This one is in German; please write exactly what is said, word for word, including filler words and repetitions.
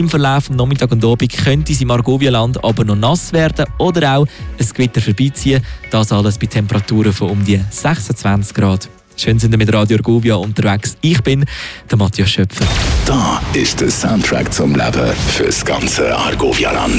Im Verlauf des Nachmittag und Abend könnte es im Argovia-Land aber noch nass werden oder auch ein Gewitter vorbeiziehen. Das alles bei Temperaturen von um die sechsundzwanzig Grad. Schön sind wir mit Radio Argovia unterwegs. Ich bin der Matthias Schöpfer. Da ist der Soundtrack zum Leben fürs ganze Argovia-Land.